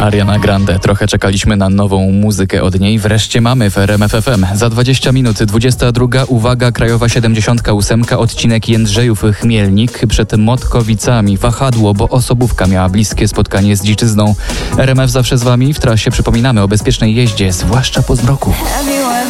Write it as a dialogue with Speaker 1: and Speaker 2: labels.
Speaker 1: Ariana Grande. Trochę czekaliśmy na nową muzykę od niej. Wreszcie mamy w RMF FM. Za 20 minut 22. Uwaga, Krajowa 78. Odcinek Jędrzejów-Chmielnik przed Motkowicami. Wahadło, bo osobówka miała bliskie spotkanie z dziczyzną. RMF zawsze z wami. W trasie przypominamy o bezpiecznej jeździe, zwłaszcza po zmroku.
Speaker 2: Everywhere